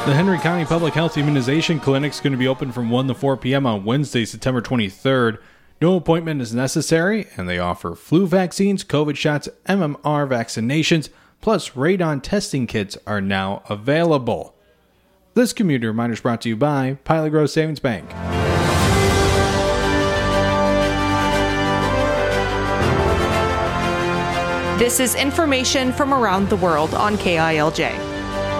The Henry County Public Health Immunization Clinic is going to be open from 1 to 4 p.m. on Wednesday, September 23rd. No appointment is necessary, and they offer flu vaccines, COVID shots, MMR vaccinations, plus radon testing kits are now available. This community reminder is brought to you by Pilot Grove Savings Bank. This is information from around the world on KILJ.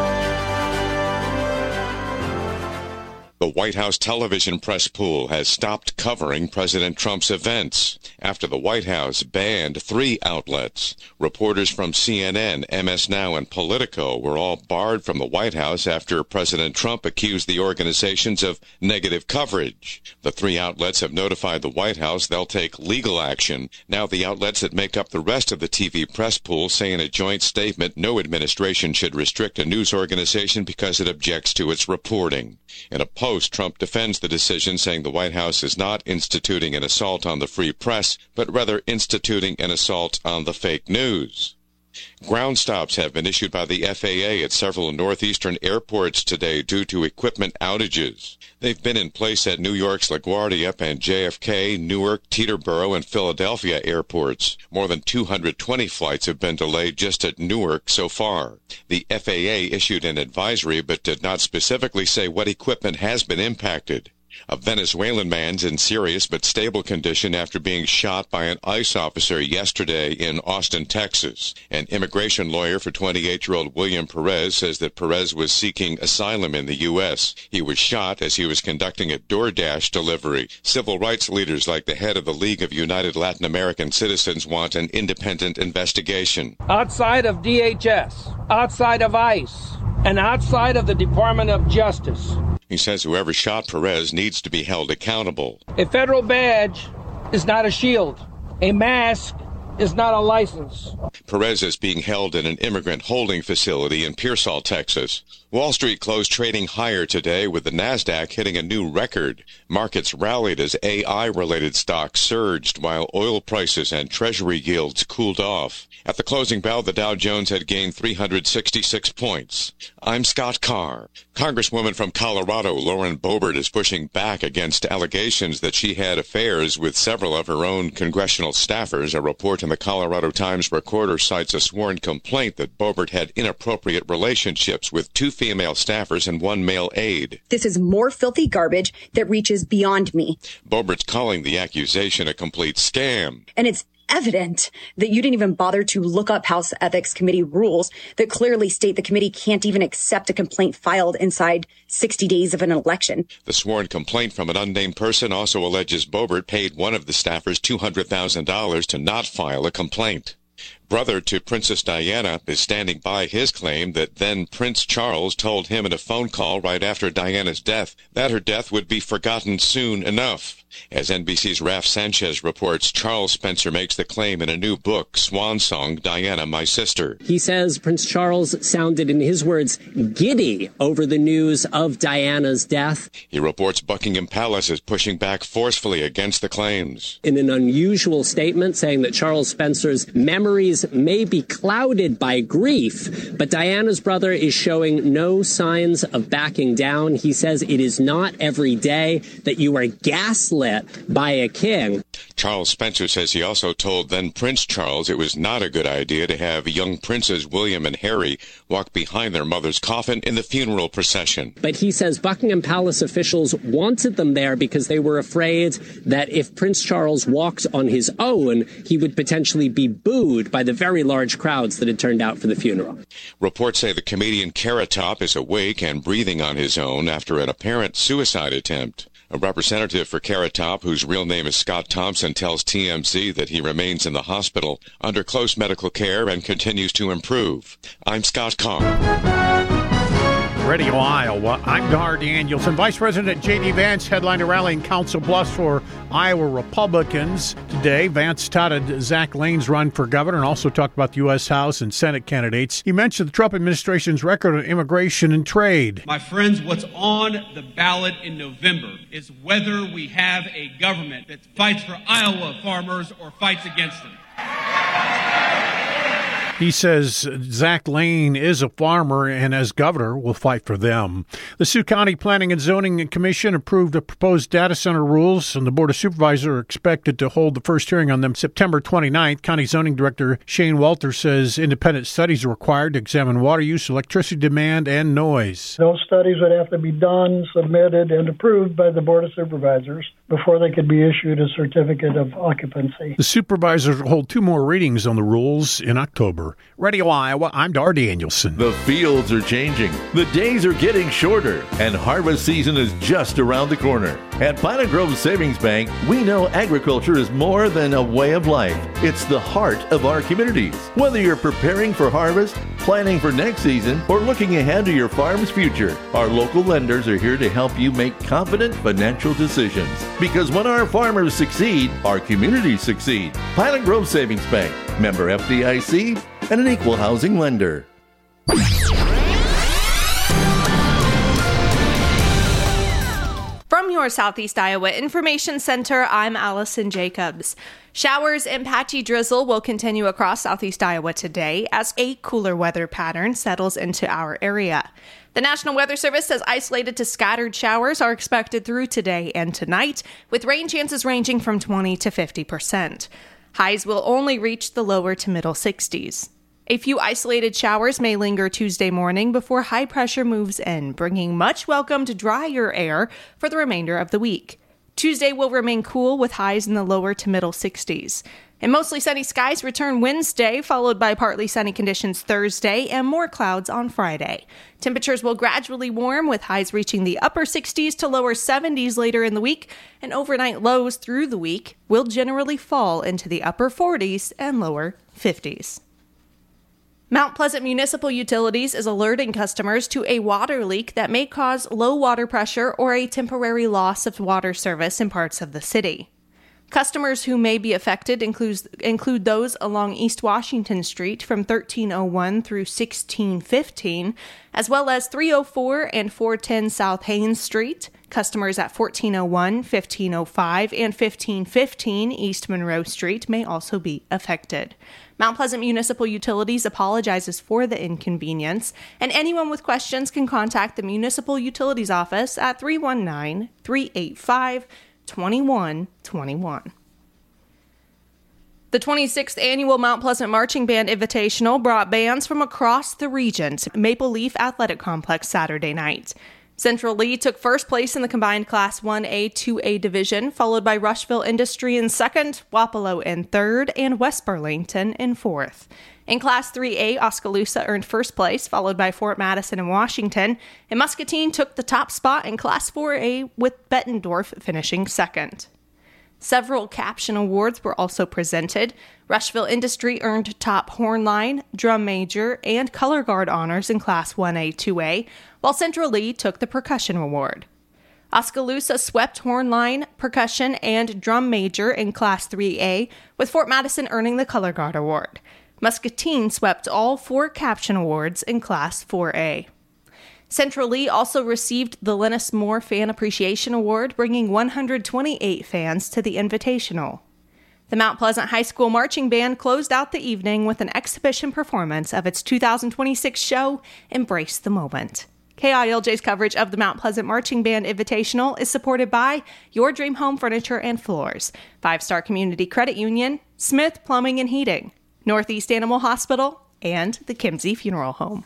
The White House television press pool has stopped covering President Trump's events after the White House banned 3 outlets. Reporters from CNN, MS Now, and Politico were all barred from the White House after President Trump accused the organizations of negative coverage. The 3 outlets have notified the White House they'll take legal action. Now the outlets that make up the rest of the TV press pool say in a joint statement no administration should restrict a news organization because it objects to its reporting. In a post, Trump defends the decision, saying the White House is not instituting an assault on the free press, but rather instituting an assault on the fake news. Ground stops have been issued by the FAA at several northeastern airports today due to equipment outages. They've been in place at New York's LaGuardia and JFK, Newark, Teterboro, and Philadelphia airports. More than 220 flights have been delayed just at Newark so far. The FAA issued an advisory but did not specifically say what equipment has been impacted. A Venezuelan man's in serious but stable condition after being shot by an ICE officer yesterday in Austin, Texas. An immigration lawyer for 28-year-old William Perez says that Perez was seeking asylum in the U.S. He was shot as he was conducting a DoorDash delivery. Civil rights leaders like the head of the League of United Latin American Citizens want an independent investigation. Outside of DHS, outside of ICE, and outside of the Department of Justice, he says whoever shot Perez needs to be held accountable. A federal badge is not a shield. A mask is not a license. Perez is being held in an immigrant holding facility in Pearsall, Texas. Wall Street closed trading higher today with the Nasdaq hitting a new record. Markets rallied as AI-related stocks surged while oil prices and treasury yields cooled off. At the closing bell, the Dow Jones had gained 366 points. I'm Scott Carr. Congresswoman from Colorado, Lauren Boebert, is pushing back against allegations that she had affairs with several of her own congressional staffers. A report in the Colorado Times-Recorder cites a sworn complaint that Boebert had inappropriate relationships with 2 female staffers and 1 male aide. This is more filthy garbage that reaches beyond me. Boebert's calling the accusation a complete scam. And it's evident that you didn't even bother to look up House Ethics Committee rules that clearly state the committee can't even accept a complaint filed inside 60 days of an election. The sworn complaint from an unnamed person also alleges Boebert paid one of the staffers $200,000 to not file a complaint. Brother to Princess Diana is standing by his claim that then Prince Charles told him in a phone call right after Diana's death that her death would be forgotten soon enough. As NBC's Raf Sanchez reports, Charles Spencer makes the claim in a new book, Swan Song, Diana, My Sister. He says Prince Charles sounded, in his words, giddy over the news of Diana's death. He reports Buckingham Palace is pushing back forcefully against the claims. In an unusual statement saying that Charles Spencer's memories may be clouded by grief, but Diana's brother is showing no signs of backing down. He says it is not every day that you are gaslit by a king. Charles Spencer says he also told then Prince Charles it was not a good idea to have young princes William and Harry walk behind their mother's coffin in the funeral procession. But he says Buckingham Palace officials wanted them there because they were afraid that if Prince Charles walked on his own, he would potentially be booed by the very large crowds that had turned out for the funeral. Reports say the comedian Carrot Top is awake and breathing on his own after an apparent suicide attempt. A representative for Carrot Top, whose real name is Scott Thompson, tells TMZ that he remains in the hospital under close medical care and continues to improve. I'm Scott Carr. Radio Iowa, I'm Gar Danielson. Vice President J.D. Vance headlined a rally in Council Bluffs for Iowa Republicans. Today, Vance touted Zach Lane's run for governor and also talked about the U.S. House and Senate candidates. He mentioned the Trump administration's record on immigration and trade. My friends, what's on the ballot in November is whether we have a government that fights for Iowa farmers or fights against them. He says Zach Lane is a farmer and as governor will fight for them. The Sioux County Planning and Zoning Commission approved the proposed data center rules, and the Board of Supervisors are expected to hold the first hearing on them September 29th. County Zoning Director Shane Walter says independent studies are required to examine water use, electricity demand, and noise. Those studies would have to be done, submitted, and approved by the Board of Supervisors before they could be issued a certificate of occupancy. The supervisors will hold 2 more readings on the rules in October. Radio Iowa, I'm Dar Danielson. The fields are changing, the days are getting shorter, and harvest season is just around the corner. At Pilot Grove Savings Bank, we know agriculture is more than a way of life. It's the heart of our communities. Whether you're preparing for harvest, planning for next season, or looking ahead to your farm's future, our local lenders are here to help you make confident financial decisions. Because when our farmers succeed, our communities succeed. Pilot Grove Savings Bank, member FDIC, and an equal housing lender. From your Southeast Iowa Information Center, I'm Allison Jacobs. Showers and patchy drizzle will continue across Southeast Iowa today as a cooler weather pattern settles into our area. The National Weather Service says isolated to scattered showers are expected through today and tonight, with rain chances ranging from 20 to 50%. Highs will only reach the lower to middle 60s. A few isolated showers may linger Tuesday morning before high pressure moves in, bringing much welcomed drier air for the remainder of the week. Tuesday will remain cool with highs in the lower to middle 60s. And mostly sunny skies return Wednesday, followed by partly sunny conditions Thursday and more clouds on Friday. Temperatures will gradually warm with highs reaching the upper 60s to lower 70s later in the week, and overnight lows through the week will generally fall into the upper 40s and lower 50s. Mount Pleasant Municipal Utilities is alerting customers to a water leak that may cause low water pressure or a temporary loss of water service in parts of the city. Customers who may be affected include those along East Washington Street from 1301 through 1615, as well as 304 and 410 South Haynes Street. Customers at 1401, 1505, and 1515 East Monroe Street may also be affected. Mount Pleasant Municipal Utilities apologizes for the inconvenience, and anyone with questions can contact the Municipal Utilities Office at 319-385-2121. The 26th Annual Mount Pleasant Marching Band Invitational brought bands from across the region to Maple Leaf Athletic Complex Saturday night. Central Lee took first place in the combined Class 1A, 2A division, followed by Rushville Industry in second, Wapello in third, and West Burlington in fourth. In Class 3A, Oskaloosa earned first place, followed by Fort Madison and Washington, and Muscatine took the top spot in Class 4A, with Bettendorf finishing second. Several caption awards were also presented. Rushville Industry earned top horn line, drum major, and color guard honors in Class 1A, 2A, while Central Lee took the percussion award. Oskaloosa swept horn line, percussion, and drum major in Class 3A, with Fort Madison earning the color guard award. Muscatine swept all 4 caption awards in Class 4A. Central Lee also received the Lennis Moore Fan Appreciation Award, bringing 128 fans to the Invitational. The Mount Pleasant High School Marching Band closed out the evening with an exhibition performance of its 2026 show, Embrace the Moment. KILJ's coverage of the Mount Pleasant Marching Band Invitational is supported by Your Dream Home Furniture and Floors, 5-Star Community Credit Union, Smith Plumbing and Heating, Northeast Animal Hospital, and the Kimsey Funeral Home.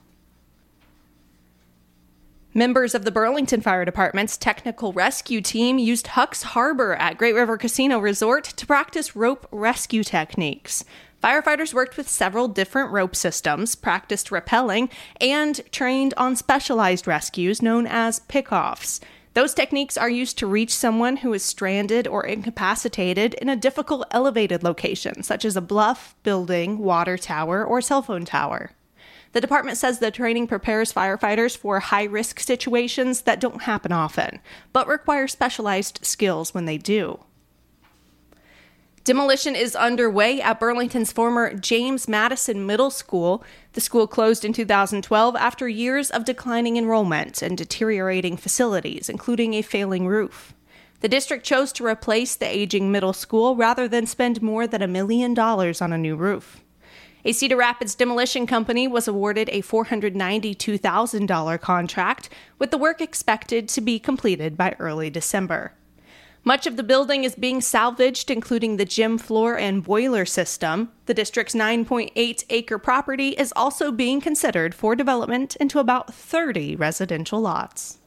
Members of the Burlington Fire Department's technical rescue team used Huck's Harbor at Great River Casino Resort to practice rope rescue techniques. Firefighters worked with several different rope systems, practiced rappelling, and trained on specialized rescues known as pick-offs. Those techniques are used to reach someone who is stranded or incapacitated in a difficult elevated location, such as a bluff, building, water tower, or cell phone tower. The department says the training prepares firefighters for high-risk situations that don't happen often, but require specialized skills when they do. Demolition is underway at Burlington's former James Madison Middle School. The school closed in 2012 after years of declining enrollment and deteriorating facilities, including a failing roof. The district chose to replace the aging middle school rather than spend more than $1 million on a new roof. A Cedar Rapids demolition company was awarded a $492,000 contract, with the work expected to be completed by early December. Much of the building is being salvaged, including the gym floor and boiler system. The district's 9.8-acre property is also being considered for development into about 30 residential lots.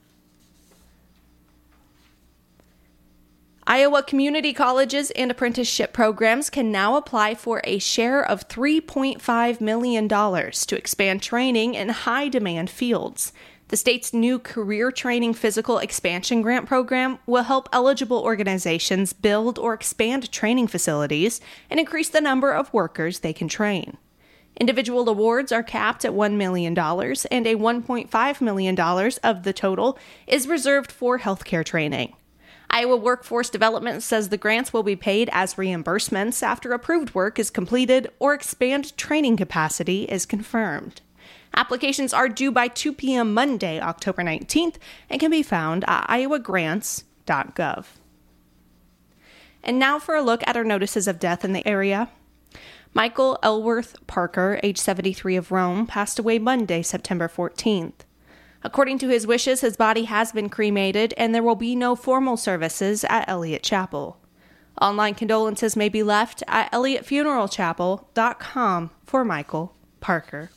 Iowa community colleges and apprenticeship programs can now apply for a share of $3.5 million to expand training in high-demand fields. The state's new Career Training Physical Expansion Grant program will help eligible organizations build or expand training facilities and increase the number of workers they can train. Individual awards are capped at $1 million, and a $1.5 million of the total is reserved for healthcare training. Iowa Workforce Development says the grants will be paid as reimbursements after approved work is completed or expand training capacity is confirmed. Applications are due by 2 p.m. Monday, October 19th, and can be found at iowagrants.gov. And now for a look at our notices of death in the area. Michael Elworth Parker, age 73 of Rome, passed away Monday, September 14th. According to his wishes, his body has been cremated, and there will be no formal services at Elliott Chapel. Online condolences may be left at elliottfuneralchapel.com for Michael Parker.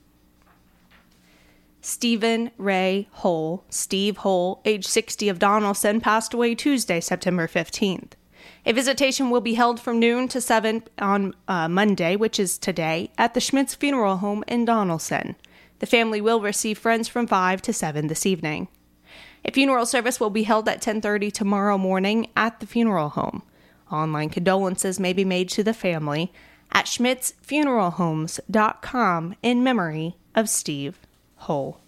Stephen Ray Hull, Steve Hull, age 60 of Donaldson, passed away Tuesday, September 15th. A visitation will be held from noon to 7 on Monday, which is today, at the Schmitz Funeral Home in Donaldson. The family will receive friends from 5 to 7 this evening. A funeral service will be held at 10:30 tomorrow morning at the funeral home. Online condolences may be made to the family at schmitzfuneralhomes.com in memory of Steve Hull.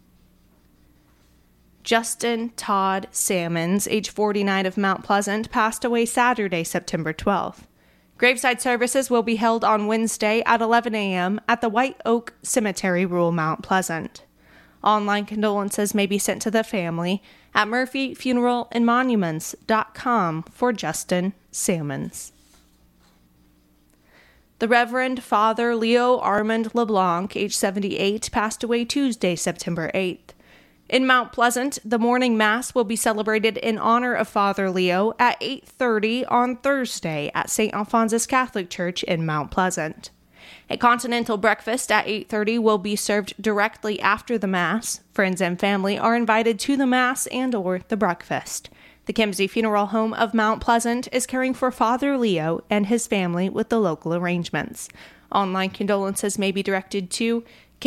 Justin Todd Salmons, age 49 of Mount Pleasant, passed away Saturday, September 12th. Graveside services will be held on Wednesday at 11 a.m. at the White Oak Cemetery, rural Mount Pleasant. Online condolences may be sent to the family at murphyfuneralandmonuments.com for Justin Salmons. The Reverend Father Leo Armand LeBlanc, age 78, passed away Tuesday, September 8th. In Mount Pleasant, the morning Mass will be celebrated in honor of Father Leo at 8:30 on Thursday at St. Alphonsus Catholic Church in Mount Pleasant. A continental breakfast at 8:30 will be served directly after the Mass. Friends and family are invited to the Mass and/or the breakfast. The Kimsey Funeral Home of Mount Pleasant is caring for Father Leo and his family with the local arrangements. Online condolences may be directed to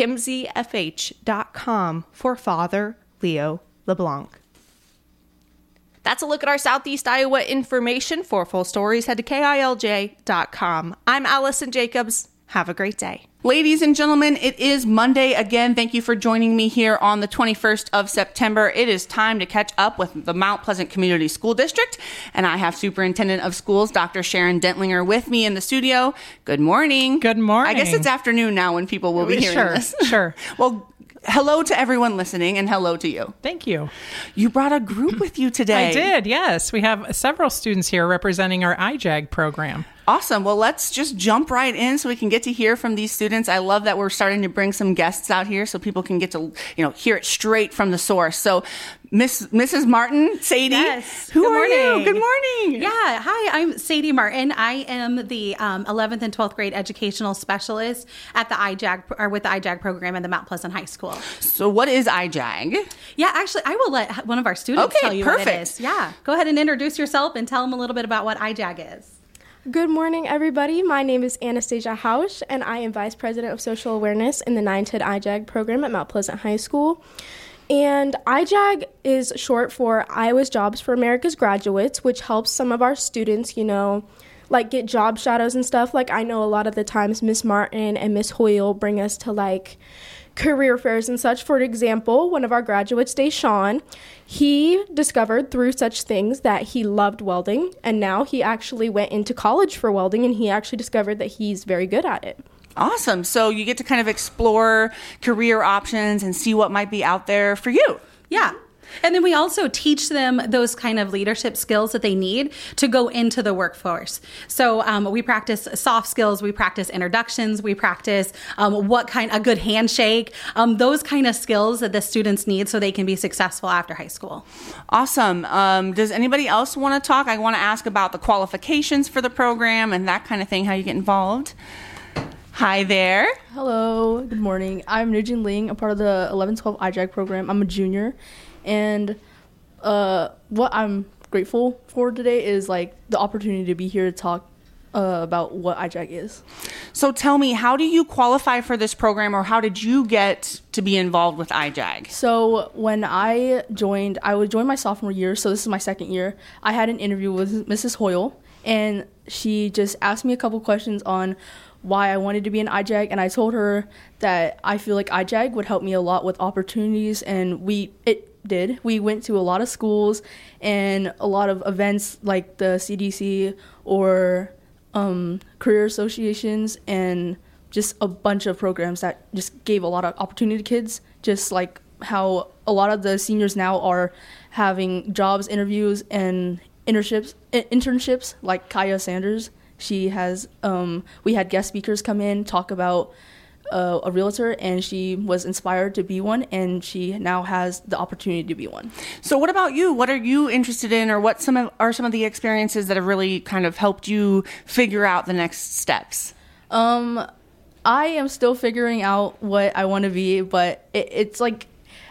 kimseyfh.com for Father Leo LeBlanc. That's a look at our Southeast Iowa information. For full stories, head to KILJ.com. I'm Allison Jacobs. Have a great day. Ladies and gentlemen, it is Monday again. Thank you for joining me here on the 21st of September. It is time to catch up with the Mount Pleasant Community School District, and I have Superintendent of Schools, Dr. Sharon Dentlinger, with me in the studio. Good morning. Good morning. I guess it's afternoon now when people will be hearing this. Sure. Well, hello to everyone listening, and hello to you. Thank you. You brought a group with you today. I did, yes. We have several students here representing our IJAG program. Awesome. Well, let's just jump right in so we can get to hear from these students. I love that we're starting to bring some guests out here so people can get to, hear it straight from the source. So, Mrs. Martin, Sadie, yes. Who are you? Good morning. Yeah. Hi, I'm Sadie Martin. I am the 11th and 12th grade educational specialist at the IJAG, or with the IJAG program at the Mount Pleasant High School. So what is IJAG? Yeah, actually, I will let one of our students tell you what it is. Yeah. Go ahead and introduce yourself and tell them a little bit about what IJAG is. Good morning, everybody. My name is Anastasia Hausch, and I am Vice President of Social Awareness in the 9-TED IJAG program at Mount Pleasant High School. And IJAG is short for Iowa's Jobs for America's Graduates, which helps some of our students, get job shadows and stuff. Like, I know a lot of the times Miss Martin and Miss Hoyle bring us to, career fairs and such. For example, one of our graduates, Deshaun, he discovered through such things that he loved welding, and now he actually went into college for welding, and he actually discovered that he's very good at it. Awesome. So you get to kind of explore career options and see what might be out there for you. Yeah. And then we also teach them those kind of leadership skills that they need to go into the workforce. So we practice soft skills, we practice introductions, we practice a good handshake, those kind of skills that the students need so they can be successful after high school. Awesome. Does anybody else want to talk? I want to ask about the qualifications for the program and that kind of thing, how you get involved. Hi there. Hello. Good morning. I'm Nujin Ling, a part of the 11-12 IJAG program. I'm a junior. And what I'm grateful for today is like the opportunity to be here to talk about what IJAG is. So tell me, how do you qualify for this program, or how did you get to be involved with IJAG? So when I joined my sophomore year, so this is my second year. I had an interview with Mrs. Hoyle, and she just asked me a couple questions on why I wanted to be in IJAG, and I told her that I feel like IJAG would help me a lot with opportunities, and it did. We went to a lot of schools and a lot of events like the CDC or career associations, and just a bunch of programs that just gave a lot of opportunity to kids, just like how a lot of the seniors now are having jobs interviews and internships like Kaya Sanders. She has, we had guest speakers come in, talk about a realtor, and she was inspired to be one, and she now has the opportunity to be one. So what about you? What are you interested in, or what are some of the experiences that have really kind of helped you figure out the next steps? I am still figuring out what I want to be, but it's like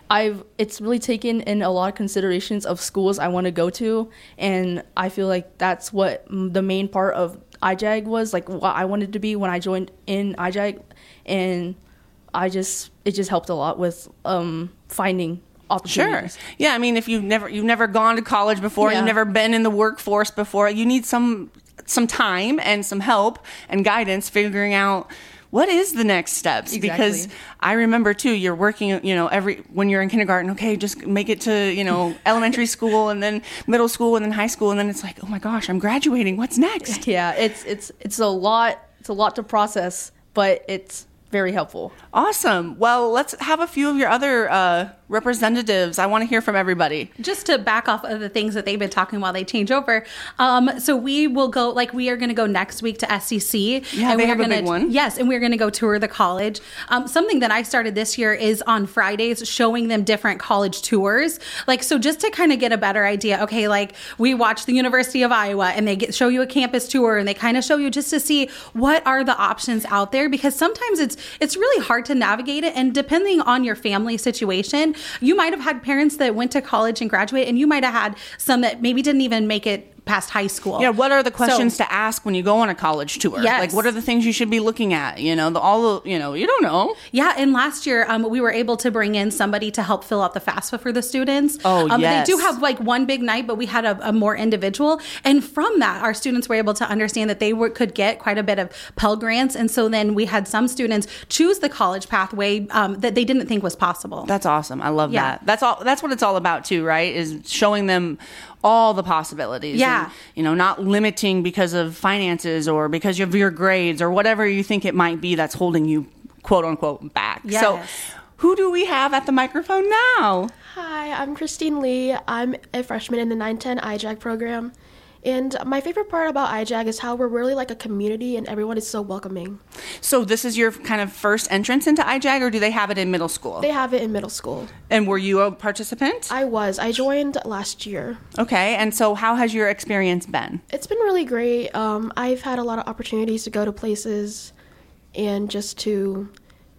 it's really taken in a lot of considerations of schools I want to go to, and I feel like that's what the main part of IJAG was, like what I wanted to be when I joined in IJAG, and it just helped a lot with finding opportunities. Sure. Yeah, I mean, if you've never gone to college before, you've never been in the workforce before, you need some time and some help and guidance figuring out what is the next steps. Exactly. Because I remember too, you're working, when you're in kindergarten, okay, just make it to, elementary school and then middle school and then high school. And then it's like, oh my gosh, I'm graduating. What's next? Yeah, it's a lot to process, but it's very helpful. Awesome. Well, let's have a few of your other representatives. I want to hear from everybody. Just to back off of the things that they've been talking while they change over. So we will go, we are going to go next week to SCC. Yeah, and they have a big one. Yes, and we're going to go tour the college. Something that I started this year is on Fridays showing them different college tours. So just to kind of get a better idea, okay, we watch the University of Iowa and they show you a campus tour, and they kind of show you just to see what are the options out there, because sometimes it's really hard to navigate it, and depending on your family situation, you might have had parents that went to college and graduated, and you might have had some that maybe didn't even make it past high school. Yeah, what are the questions to ask when you go on a college tour? Yes. What are the things you should be looking at? You don't know. Yeah, and last year we were able to bring in somebody to help fill out the FAFSA for the students. Oh, yes. They do have one big night, but we had a more individual. And from that, our students were able to understand that they could get quite a bit of Pell Grants. And so then we had some students choose the college pathway that they didn't think was possible. That's awesome. I love that. That's what it's all about too, right? Is showing them all the possibilities. Yeah. And, not limiting because of finances or because of your grades or whatever you think it might be that's holding you, quote unquote, back. Yes. So who do we have at the microphone now? Hi, I'm Christine Lee. I'm a freshman in the 910 IJAG program. And my favorite part about IJAG is how we're really like a community and everyone is so welcoming. So this is your kind of first entrance into IJAG, or do they have it in middle school? They have it in middle school. And were you a participant? I was. I joined last year. Okay. And so how has your experience been? It's been really great. I've had a lot of opportunities to go to places and just to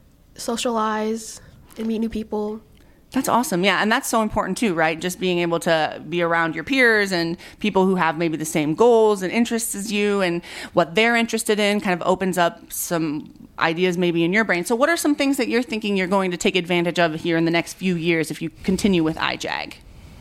socialize and meet new people. That's awesome. Yeah. And that's so important too, right? Just being able to be around your peers and people who have maybe the same goals and interests as you, and what they're interested in kind of opens up some ideas maybe in your brain. So what are some things that you're thinking you're going to take advantage of here in the next few years if you continue with IJAG?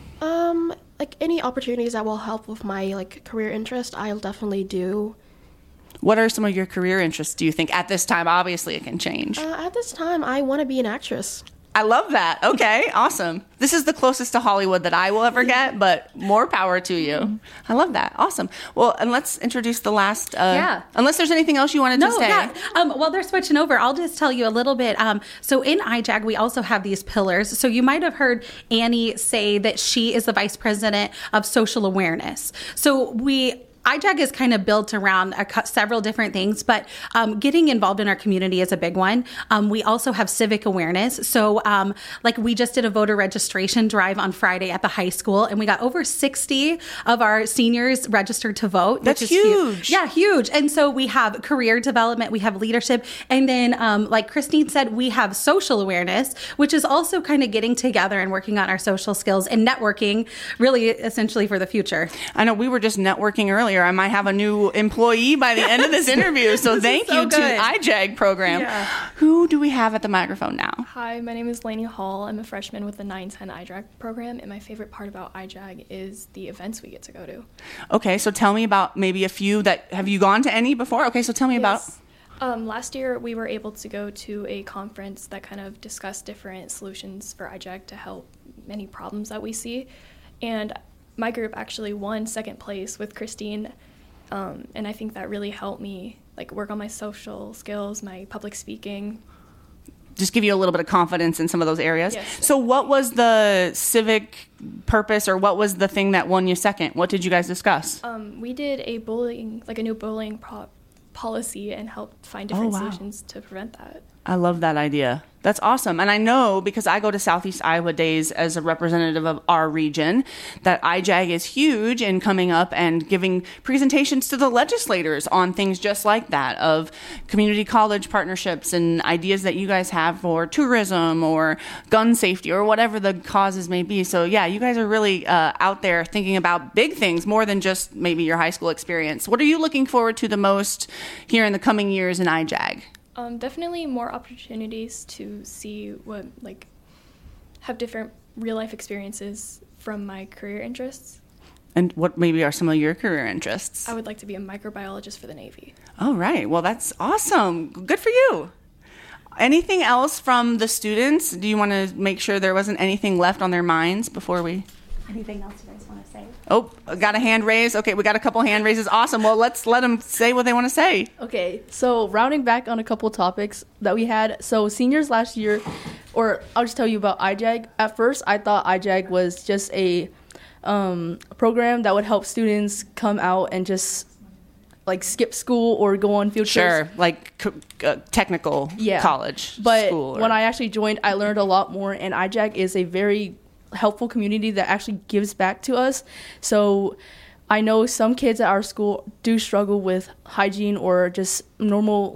Any opportunities that will help with my career interest, I'll definitely do. What are some of your career interests, do you think, at this time? Obviously, it can change. At this time, I want to be an actress. I love that. Okay, awesome. This is the closest to Hollywood that I will ever get, but more power to you. I love that. Awesome. Well, and let's introduce the last. Unless there's anything else you wanted to say. Yeah. Well, they're switching over. I'll just tell you a little bit. So in IJAG, we also have these pillars. So you might have heard Annie say that she is the vice president of social awareness. So IJAG is kind of built around several different things, but getting involved in our community is a big one. We also have civic awareness. So like we just did a voter registration drive on Friday at the high school, and we got over 60 of our seniors registered to vote. That's huge. Yeah, huge. And so we have career development, we have leadership, and then like Christine said, we have social awareness, which is also kind of getting together and working on our social skills and networking, really essentially for the future. I know we were just networking earlier. I might have a new employee by the end of this interview. So thank you to IJAG program. Yeah. Who do we have at the microphone now? Hi, my name is Lainey Hall. I'm a freshman with the 910 IJAG program, and my favorite part about IJAG is the events we get to go to. Okay, so tell me about maybe a few have you gone to any before? Okay, so tell me about. Last year, we were able to go to a conference that kind of discussed different solutions for IJAG to help many problems that we see. And my group actually won second place with Christine, and I think that really helped me like work on my social skills, my public speaking. Just give you a little bit of confidence in some of those areas. Yes. So what was the civic purpose, or what was the thing that won you second? What did you guys discuss? We did a new bullying policy and helped find different solutions to prevent that. I love that idea. That's awesome. And I know, because I go to Southeast Iowa Days as a representative of our region, that IJAG is huge in coming up and giving presentations to the legislators on things just like that, of community college partnerships and ideas that you guys have for tourism or gun safety or whatever the causes may be. So yeah, you guys are really out there thinking about big things more than just maybe your high school experience. What are you looking forward to the most here in the coming years in IJAG? Definitely more opportunities to see have different real life experiences from my career interests. And what maybe are some of your career interests? I would like to be a microbiologist for the Navy. All right. Well, that's awesome. Good for you. Anything else from the students? Do you want to make sure there wasn't anything left on their minds before we... Anything else you guys want to say? Oh, got a hand raised. Okay, we got a couple hand raises. Awesome. Well, let's let them say what they want to say. Okay, so rounding back on a couple topics that we had. So seniors last year, or I'll just tell you about IJAG. At first, I thought IJAG was just a program that would help students come out and just like skip school or go on field trips. Sure, like technical college but school. When I actually joined, I learned a lot more, and IJAG is a very helpful community that actually gives back to us. So I know some kids at our school do struggle with hygiene or just normal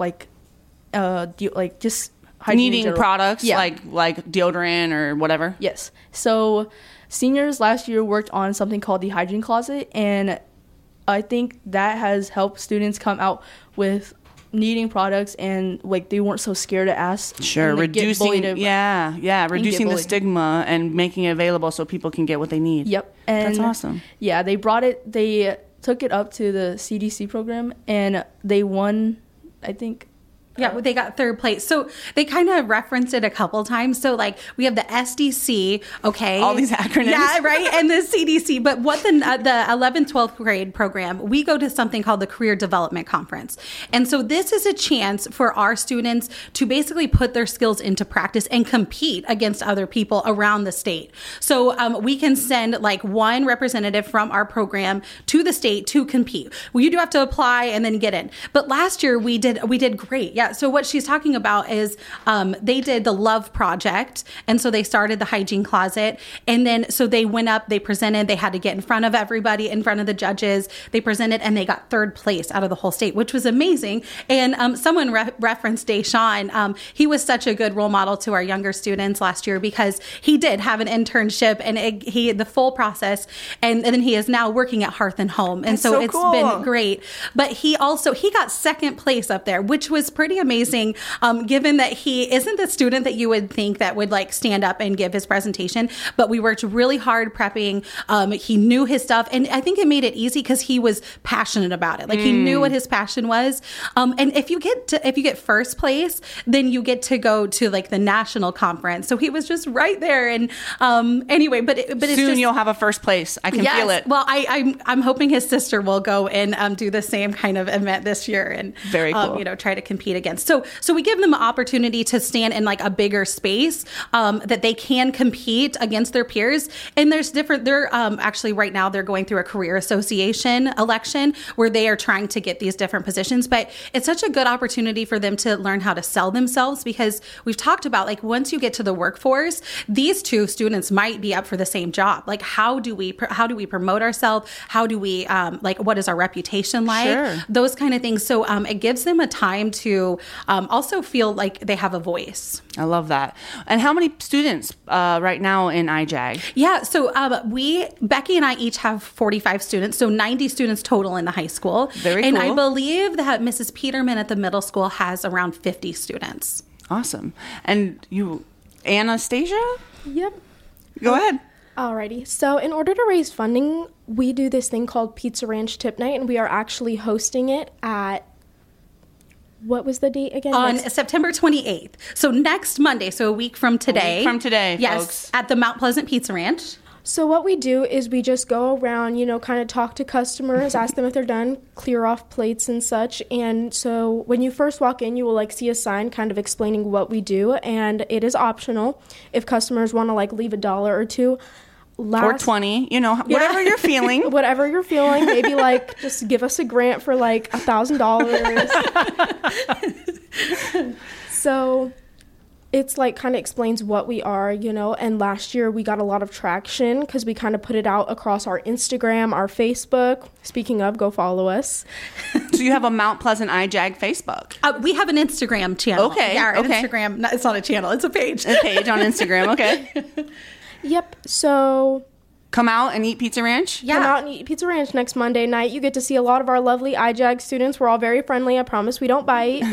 just hygiene needing products like deodorant or whatever. Yes. So seniors last year worked on something called the hygiene closet, and I think that has helped students come out with needing products, and like they weren't so scared to ask. Sure, reducing reducing the stigma and making it available so people can get what they need. Yep, and that's awesome. Yeah, they took it up to the CDC program, and they won, I think. Yeah, they got third place. So they kind of referenced it a couple times. So like we have the SDC, okay. All these acronyms. Yeah, right. And the CDC. But what the 11th, 12th grade program, we go to something called the Career Development Conference. And so this is a chance for our students to basically put their skills into practice and compete against other people around the state. So we can send like one representative from our program to the state to compete. Well, you do have to apply and then get in. But last year we did great. Yeah. So what she's talking about is they did the Love Project. And so they started the hygiene closet. And then so they went up, they presented, they had to get in front of everybody, in front of the judges. They presented and they got third place out of the whole state, which was amazing. And someone referenced Deshaun. He was such a good role model to our younger students last year because he did have an internship and the full process. And then he is now working at Hearth and Home. And so it's been great. But he got second place up there, which was pretty pretty amazing, given that he isn't the student that you would think that would like stand up and give his presentation, but we worked really hard prepping. He knew his stuff, and I think it made it easy because he was passionate about it. Like he knew what his passion was. And if you get first place, then you get to go to like the national conference. So he was just right there. And anyway, but it's soon just, you'll have a first place. I can feel it. Well, I'm hoping his sister will go and do the same kind of event this year and very cool. Try to compete against. So we give them an opportunity to stand in like a bigger space that they can compete against their peers. And there's different. They're actually right now they're going through a career association election where they are trying to get these different positions. But it's such a good opportunity for them to learn how to sell themselves, because we've talked about like once you get to the workforce, these two students might be up for the same job. Like how do we promote ourselves? How do we what is our reputation like? Sure. Those kind of things. So it gives them a time to also feel like they have a voice. I love that. And how many students right now in IJAG? Yeah, so Becky and I each have 45 students, so 90 students total in the high school. Very and cool. I believe that Mrs. Peterman at the middle school has around 50 students. Awesome. And you, Anastasia? Yep. Go ahead. Alrighty. So in order to raise funding, we do this thing called Pizza Ranch Tip Night, and we are actually hosting it at, what was the date again? On September 28th. So next Monday, so a week from today. A week from today, yes, folks. At the Mount Pleasant Pizza Ranch. So what we do is we just go around, kind of talk to customers, ask them if they're done, clear off plates and such. And so when you first walk in, you will see a sign kind of explaining what we do, and it is optional. If customers want to leave $1 or $2, or 20, whatever you're feeling. Whatever you're feeling, maybe just give us a grant for $1,000. So it's kind of explains what we are, and last year we got a lot of traction because we kind of put it out across our Instagram, our Facebook. Speaking of, go follow us. So you have a Mount Pleasant IJAG Facebook? We have an Instagram channel. Okay. Yeah, our okay. Instagram, it's not a channel, it's a page. A page on Instagram, okay. Yep, so come out and eat Pizza Ranch? Yeah. Come out and eat Pizza Ranch next Monday night. You get to see a lot of our lovely IJAG students. We're all very friendly. I promise we don't bite.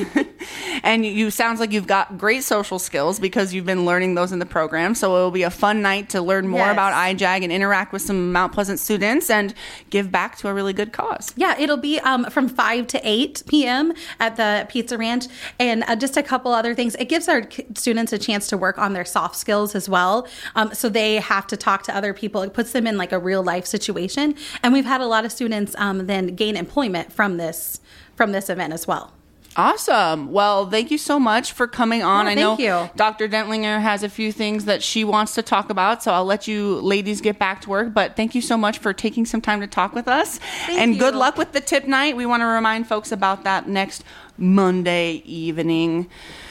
And you sounds like you've got great social skills because you've been learning those in the program. So it will be a fun night to learn more about IJAG and interact with some Mount Pleasant students and give back to a really good cause. Yeah, it'll be from 5 to 8 p.m. at the Pizza Ranch. And just a couple other things. It gives our students a chance to work on their soft skills as well. So they have to talk to other people. It puts them in a real life situation. And we've had a lot of students then gain employment from this event as well. Awesome. Well, thank you so much for coming on. Oh, I know you. Dr. Dentlinger has a few things that she wants to talk about, so I'll let you ladies get back to work. But thank you so much for taking some time to talk with us. And good luck with the tip night. We want to remind folks about that next Monday evening.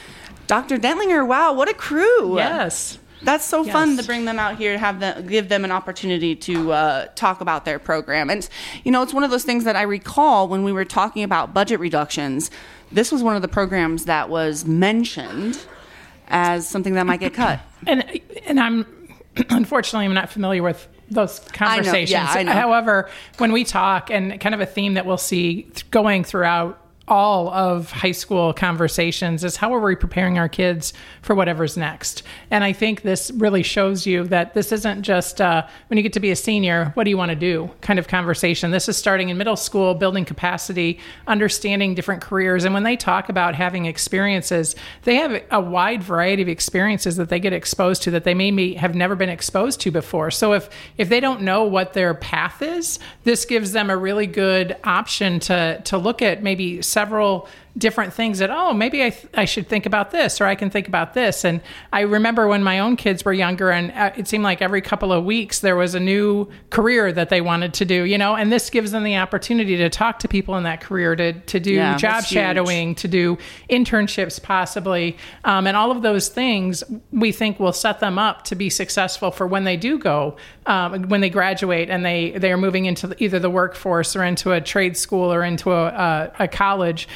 Dr. Dentlinger, wow, what a crew. Yes. That's so fun to bring them out here and give them an opportunity to talk about their program. And, it's one of those things that I recall when we were talking about budget reductions. This was one of the programs that was mentioned as something that might get cut. And I'm, unfortunately, I'm not familiar with those conversations. I know. However, when we talk, and kind of a theme that we'll see going throughout all of high school conversations is how are we preparing our kids for whatever's next? And I think this really shows you that this isn't just when you get to be a senior, what do you want to do kind of conversation. This is starting in middle school, building capacity, understanding different careers. And when they talk about having experiences, they have a wide variety of experiences that they get exposed to that they may have never been exposed to before. So if they don't know what their path is, this gives them a really good option to look at maybe several different things that, maybe I should think about this, or I can think about this. And I remember when my own kids were younger, and it seemed like every couple of weeks there was a new career that they wanted to do, and this gives them the opportunity to talk to people in that career, to do job shadowing, to do internships possibly. And all of those things we think will set them up to be successful for when they do go, when they graduate and they are moving into either the workforce or into a trade school or into a college of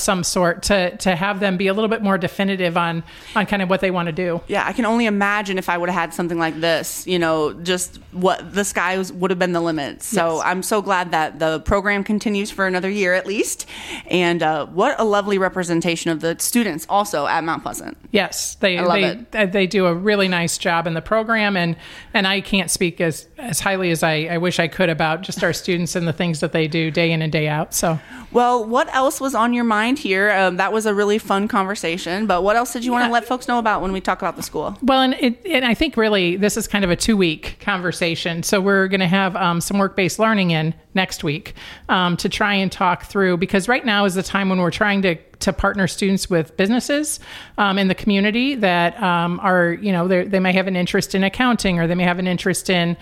some sort to have them be a little bit more definitive on kind of what they want to do. Yeah, I can only imagine if I would have had something like this, just what the sky would have been the limit. So yes. I'm so glad that the program continues for another year at least. And what a lovely representation of the students also at Mount Pleasant. Yes, they do a really nice job in the program, and I can't speak as highly as I wish I could about just our students and the things that they do day in and day out. So, well, what else was on your mind here? That was a really fun conversation, but what else did you want to let folks know about when we talk about the school? Well, and I think really this is kind of a 2-week conversation. So we're going to have some work-based learning in next week to try and talk through, because right now is the time when we're trying to partner students with businesses in the community that are, they may have an interest in accounting, or they may have an interest in,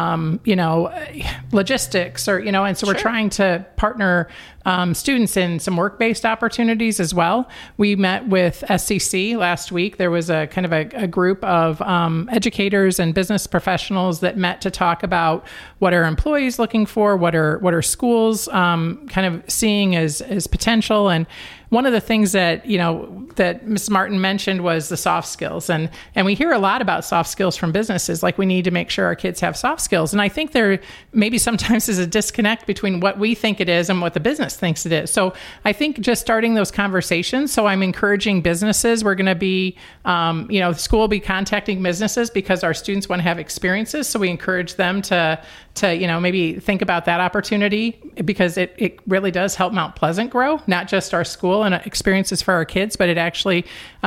logistics, or, and so we're trying to partner students in some work-based opportunities as well. We met with SCC last week. There was a kind of a group of educators and business professionals that met to talk about what are employees looking for, what are schools kind of seeing as potential. And one of the things that, that Ms. Martin mentioned was the soft skills. And we hear a lot about soft skills from businesses, like we need to make sure our kids have soft skills. And I think there maybe sometimes is a disconnect between what we think it is and what the business thinks it is. So I think just starting those conversations. So I'm encouraging businesses. We're going to be, the school will be contacting businesses because our students want to have experiences. So we encourage them to maybe think about that opportunity, because it really does help Mount Pleasant grow, not just our school and experiences for our kids, but it actually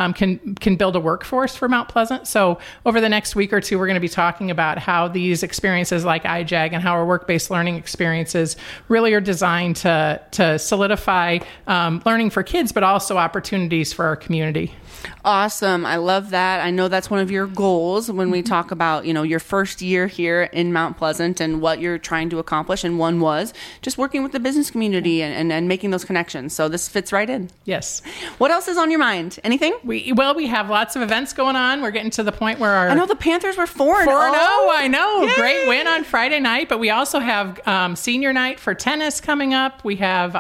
can build a workforce for Mount Pleasant. So over the next week or two, we're going to be talking about how these experiences like IJAG and how our work-based learning experiences really are designed to solidify learning for kids, but also opportunities for our community. Awesome. I love that. I know that's one of your goals when we talk about, your first year here in Mount Pleasant and what you're trying to accomplish. And one was just working with the business community and making those connections. So this fits right in. Yes. What else is on your mind? Anything? We have lots of events going on. We're getting to the point where I know the Panthers were 4-0. I know. Yay! Great win on Friday night. But we also have senior night for tennis coming up. We have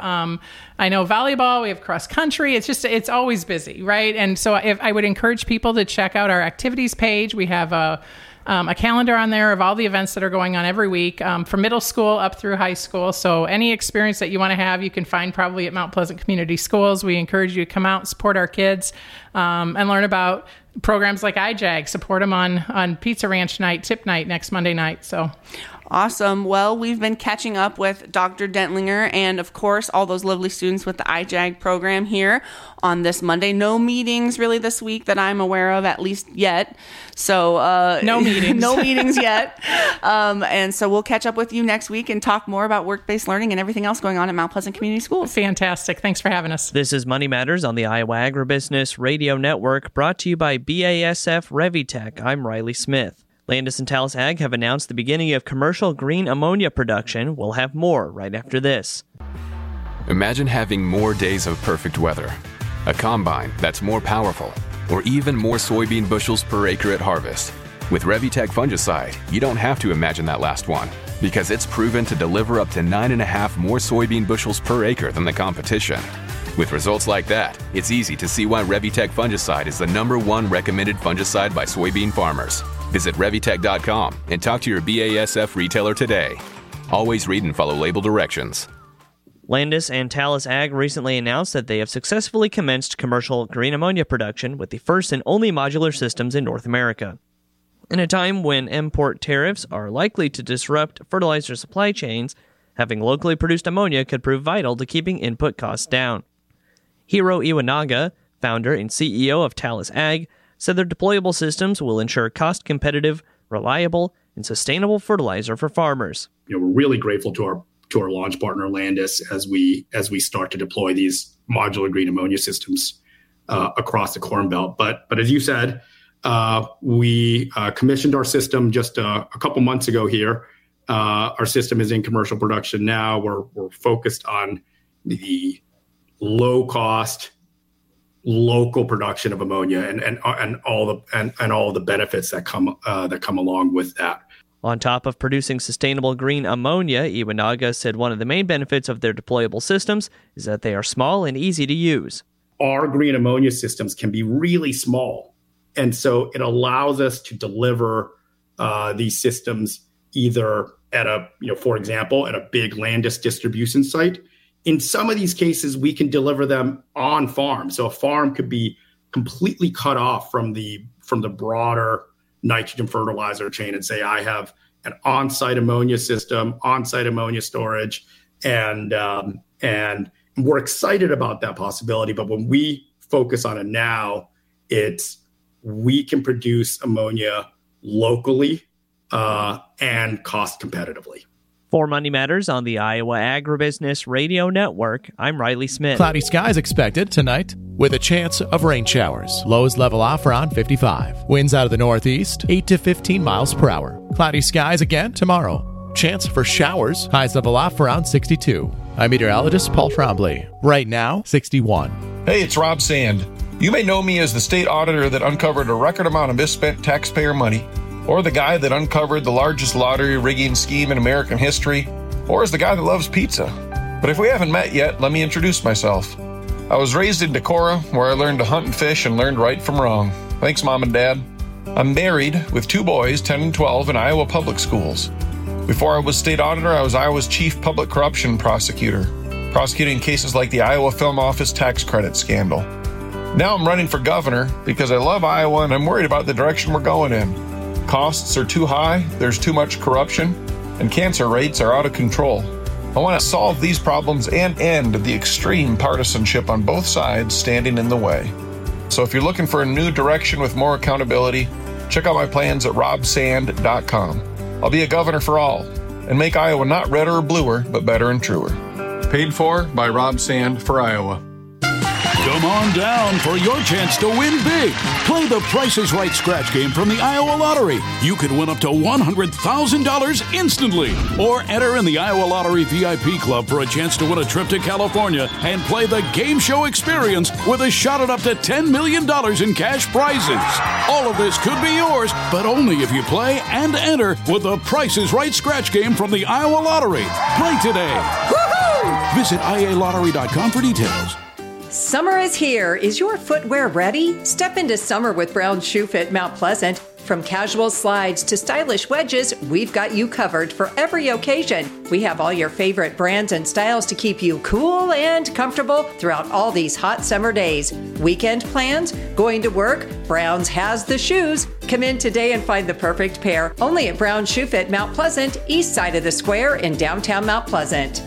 I know volleyball, we have cross country. It's always busy, right? And so I would encourage people to check out our activities page. We have a calendar on there of all the events that are going on every week from middle school up through high school. So any experience that you want to have, you can find probably at Mount Pleasant Community Schools. We encourage you to come out and support our kids and learn about programs like IJAG. Support them on Pizza Ranch night, tip night next Monday night. So awesome. Well, we've been catching up with Dr. Dentlinger and, of course, all those lovely students with the IJAG program here on this Monday. No meetings really this week that I'm aware of, at least yet. So no meetings. No meetings yet. And so we'll catch up with you next week and talk more about work-based learning and everything else going on at Mount Pleasant Community Schools. Fantastic. Thanks for having us. This is Money Matters on the Iowa Agribusiness Radio Network, brought to you by BASF Revitech. I'm Riley Smith. Landis and Talus Ag have announced the beginning of commercial green ammonia production. We'll have more right after this. Imagine having more days of perfect weather, a combine that's more powerful, or even more soybean bushels per acre at harvest. With Revitech fungicide, you don't have to imagine that last one, because it's proven to deliver up to 9.5 more soybean bushels per acre than the competition. With results like that, it's easy to see why Revitech fungicide is the #1 recommended fungicide by soybean farmers. Visit Revitech.com and talk to your BASF retailer today. Always read and follow label directions. Landis and Talus Ag recently announced that they have successfully commenced commercial green ammonia production with the first and only modular systems in North America. In a time when import tariffs are likely to disrupt fertilizer supply chains, having locally produced ammonia could prove vital to keeping input costs down. Hiro Iwanaga, founder and CEO of Talus Ag, said their deployable systems will ensure cost-competitive, reliable, and sustainable fertilizer for farmers. We're really grateful to our launch partner Landis as we start to deploy these modular green ammonia systems across the Corn Belt. But as you said, we commissioned our system just a couple months ago here. Our system is in commercial production now. We're focused on the low-cost, local production of ammonia and all the benefits that come along with that. On top of producing sustainable green ammonia, Iwanaga said one of the main benefits of their deployable systems is that they are small and easy to use. Our green ammonia systems can be really small. And so it allows us to deliver these systems either at for example, at a big Landis distribution site. In some of these cases, we can deliver them on farm. So a farm could be completely cut off from the broader nitrogen fertilizer chain and say, I have an on-site ammonia system, on-site ammonia storage, and we're excited about that possibility. But when we focus on it now, we can produce ammonia locally and cost competitively. For Money Matters on the Iowa Agribusiness Radio Network, I'm Riley Smith. Cloudy skies expected tonight with a chance of rain showers. Lows level off around 55. Winds out of the northeast, 8 to 15 miles per hour. Cloudy skies again tomorrow. Chance for showers. Highs level off around 62. I'm meteorologist Paul Trombley. Right now, 61. Hey, it's Rob Sand. You may know me as the state auditor that uncovered a record amount of misspent taxpayer money, or the guy that uncovered the largest lottery rigging scheme in American history, or as the guy that loves pizza. But if we haven't met yet, let me introduce myself. I was raised in Decorah, where I learned to hunt and fish and learned right from wrong. Thanks, Mom and Dad. I'm married with 2 boys, 10 and 12, in Iowa public schools. Before I was state auditor, I was Iowa's chief public corruption prosecutor, prosecuting cases like the Iowa Film Office tax credit scandal. Now I'm running for governor because I love Iowa and I'm worried about the direction we're going in. Costs are too high, there's too much corruption, and cancer rates are out of control. I want to solve these problems and end the extreme partisanship on both sides standing in the way. So if you're looking for a new direction with more accountability, check out my plans at robsand.com. I'll be a governor for all and make Iowa not redder or bluer, but better and truer. Paid for by Rob Sand for Iowa. Come on down for your chance to win big. Play the Price is Right scratch game from the Iowa Lottery. You could win up to $100,000 instantly. Or enter in the Iowa Lottery VIP Club for a chance to win a trip to California and play the game show experience with a shot at up to $10 million in cash prizes. All of this could be yours, but only if you play and enter with the Price is Right scratch game from the Iowa Lottery. Play today. Woohoo! Visit ialottery.com for details. Summer is here. Is your footwear ready? Step into summer with Brown Shoe Fit Mount Pleasant. From casual slides to stylish wedges, we've got you covered for every occasion. We have all your favorite brands and styles to keep you cool and comfortable throughout all these hot summer days. Weekend plans? Going to work? Brown's has the shoes. Come in today and find the perfect pair. Only at Brown Shoe Fit Mount Pleasant, east side of the square in downtown Mount Pleasant.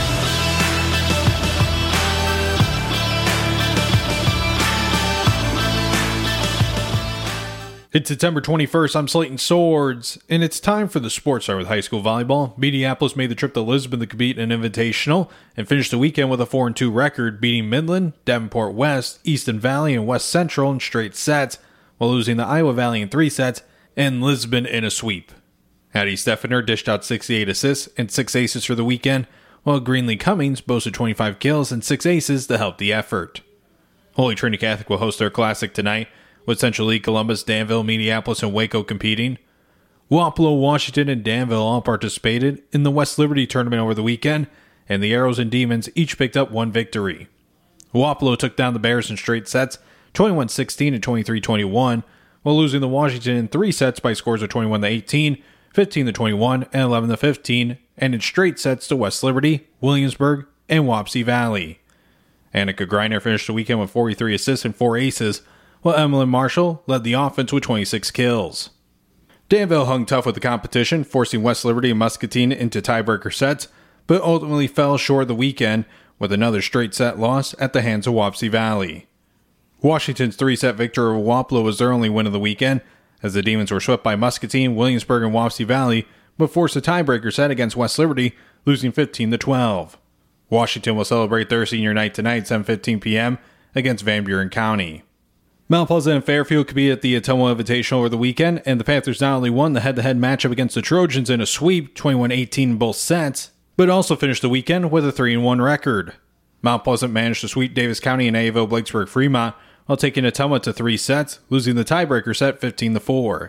It's September 21st. I'm Slayton Swords, and it's time for the Sports Hour with high school volleyball. Mediapolis made the trip to Lisbon to compete in an invitational and finished the weekend with a 4-2 record, beating Midland, Davenport West, Easton Valley, and West Central in straight sets, while losing to Iowa Valley in 3 sets and Lisbon in a sweep. Addie Steffener dished out 68 assists and 6 aces for the weekend, while Greenlee Cummings boasted 25 kills and 6 aces to help the effort. Holy Trinity Catholic will host their classic tonight, with Central League, Columbus, Danville, Minneapolis, and Waco competing. Wapello, Washington, and Danville all participated in the West Liberty tournament over the weekend, and the Arrows and Demons each picked up 1 victory. Wapello took down the Bears in straight sets, 21-16 and 23-21, while losing to Washington in 3 sets by scores of 21-18, 15-21, and 11-15, and in straight sets to West Liberty, Williamsburg, and Wapsie Valley. Annika Greiner finished the weekend with 43 assists and 4 aces, while Emily Marshall led the offense with 26 kills. Danville hung tough with the competition, forcing West Liberty and Muscatine into tiebreaker sets, but ultimately fell short of the weekend with another straight set loss at the hands of Wapsie Valley. Washington's 3-set victory over Wapello was their only win of the weekend, as the Demons were swept by Muscatine, Williamsburg, and Wapsie Valley, but forced a tiebreaker set against West Liberty, losing 15-12. Washington will celebrate their senior night tonight, 7:15 p.m., against Van Buren County. Mount Pleasant and Fairfield competed at the Ottumwa Invitational over the weekend, and the Panthers not only won the head-to-head matchup against the Trojans in a sweep, 21-18 in both sets, but also finished the weekend with a 3-1 record. Mount Pleasant managed to sweep Davis County and Aeville Blakesburg Fremont while taking Ottumwa to 3 sets, losing the tiebreaker set 15-4.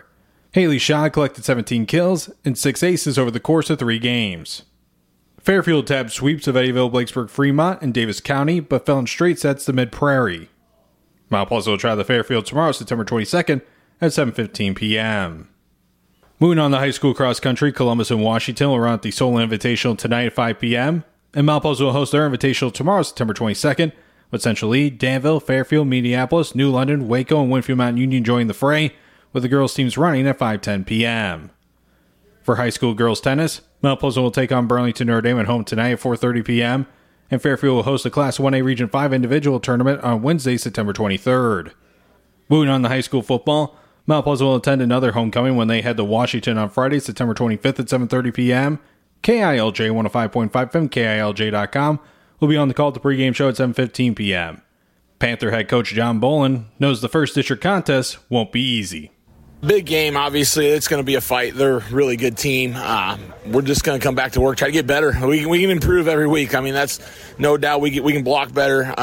Haley Shaw collected 17 kills and 6 aces over the course of 3 games. Fairfield tabbed sweeps of Eddyville, Blakesburg, Fremont, and Davis County, but fell in straight sets to Mid-Prairie. Mount Pleasant will try the Fairfield tomorrow, September 22nd at 7:15 p.m. Moving on to high school cross country, Columbus and Washington will run at the Solon Invitational tonight at 5 p.m., and Mount Pleasant will host their Invitational tomorrow, September 22nd, with Central Lee, Danville, Fairfield, Minneapolis, New London, Waco, and Winfield Mountain Union joining the fray, with the girls' teams running at 5:10 p.m. For high school girls tennis, Mount Pleasant will take on Burlington Notre Dame at home tonight at 4:30 p.m., and Fairfield will host the Class 1A Region 5 individual tournament on Wednesday, September 23rd. Moving on to high school football, Mount Pleasant will attend another homecoming when they head to Washington on Friday, September 25th at 7:30 p.m. KILJ 105.5 FM, KILJ.com will be on the call at the pregame show at 7:15 p.m. Panther head coach John Bolin knows the first district contest won't be easy. Big game, obviously. It's going to be a fight. They're a really good team. We're just going to come back to work, try to get better. We can improve every week. I mean, that's no doubt. We can block better.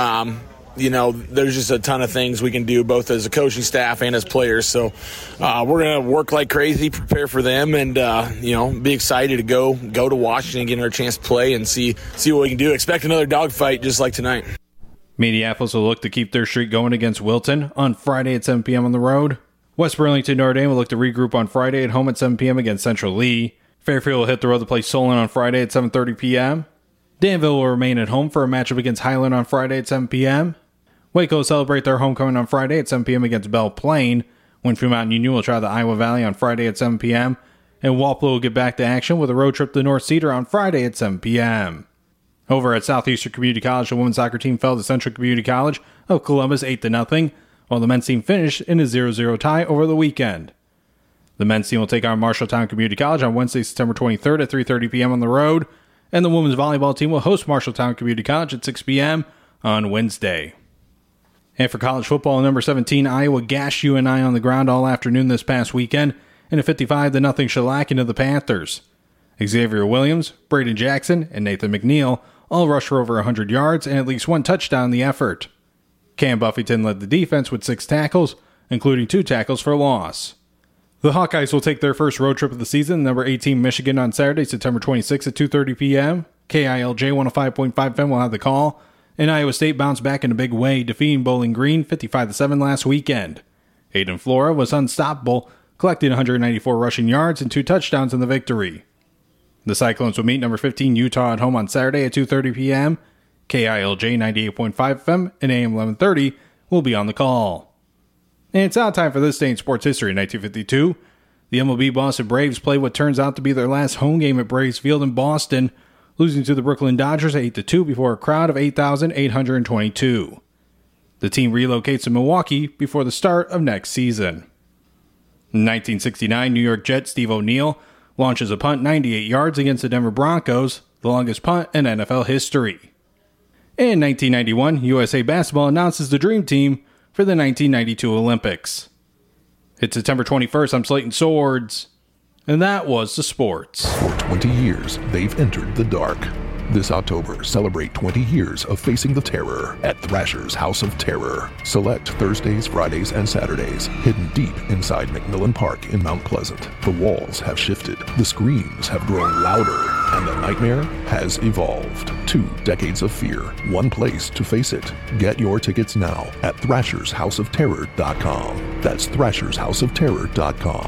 There's just a ton of things we can do, both as a coaching staff and as players. So we're going to work like crazy, prepare for them, and be excited to go to Washington, get our chance to play, and see what we can do. Expect another dogfight just like tonight. Minneapolis will look to keep their streak going against Wilton on Friday at 7 p.m. on the road. West Burlington Notre Dame will look to regroup on Friday at home at 7 p.m. against Central Lee. Fairfield will hit the road to play Solon on Friday at 7:30 p.m. Danville will remain at home for a matchup against Highland on Friday at 7 p.m. Waco will celebrate their homecoming on Friday at 7 p.m. against Belle Plaine. Winfield Mountain Union will try the Iowa Valley on Friday at 7 p.m. And Walpole will get back to action with a road trip to North Cedar on Friday at 7 p.m. Over at Southeastern Community College, the women's soccer team fell to Central Community College of Columbus 8-0, while the men's team finished in a 0-0 tie over the weekend. The men's team will take on Marshalltown Community College on Wednesday, September 23rd at 3:30 p.m. on the road, and the women's volleyball team will host Marshalltown Community College at 6 p.m. on Wednesday. And for college football, number 17, Iowa gashed UNI on the ground all afternoon this past weekend in a 55-0 shellacking of the Panthers. Xavier Williams, Braden Jackson, and Nathan McNeil all rushed for over 100 yards and at least 1 touchdown in the effort. Cam Buffington led the defense with 6 tackles, including 2 tackles for loss. The Hawkeyes will take their first road trip of the season, number 18 Michigan, on Saturday, September 26 at 2:30 p.m. KILJ 105.5 FM will have the call, and Iowa State bounced back in a big way, defeating Bowling Green 55-7 last weekend. Aiden Flora was unstoppable, collecting 194 rushing yards and 2 touchdowns in the victory. The Cyclones will meet number 15 Utah at home on Saturday at 2:30 p.m. KILJ 98.5 FM and AM 1130 will be on the call. And it's now time for this day in sports history. In 1952, the MLB Boston Braves played what turns out to be their last home game at Braves Field in Boston, losing to the Brooklyn Dodgers 8-2 before a crowd of 8,822. The team relocates to Milwaukee before the start of next season. In 1969, New York Jet Steve O'Neill launches a punt 98 yards against the Denver Broncos, the longest punt in NFL history. In 1991, USA Basketball announces the Dream Team for the 1992 Olympics. It's September 21st. I'm Slayton Swords, and that was the sports. For 20 years, they've entered the dark. This October, celebrate 20 years of facing the terror at Thrasher's House of Terror. Select Thursdays, Fridays, and Saturdays, hidden deep inside McMillan Park in Mount Pleasant. The walls have shifted, the screams have grown louder, and the nightmare has evolved. 2 decades of fear, one place to face it. Get your tickets now at ThrashersHouseOfTerror.com. That's ThrashersHouseOfTerror.com.